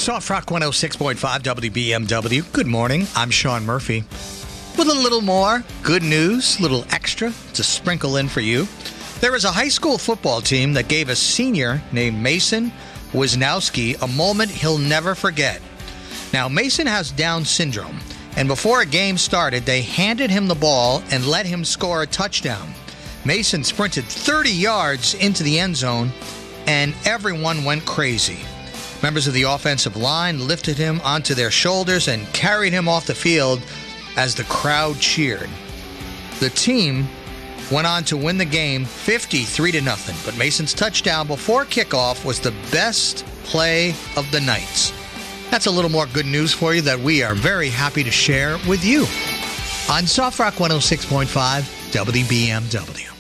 Soft Rock 106.5 WBMW. Good morning. I'm Sean Murphy. With a little more good news, a little extra to sprinkle in for you. There is a high school football team that gave a senior named Mason Wisnowski a moment he'll never forget. Now, Mason has Down syndrome, and before a game started, they handed him the ball and let him score a touchdown. Mason sprinted 30 yards into the end zone, and everyone went crazy. Members of the offensive line lifted him onto their shoulders and carried him off the field as the crowd cheered. The team went on to win the game 53-0, but Mason's touchdown before kickoff was the best play of the night. That's a little more good news for you that we are very happy to share with you on Soft Rock 106.5 WBMW.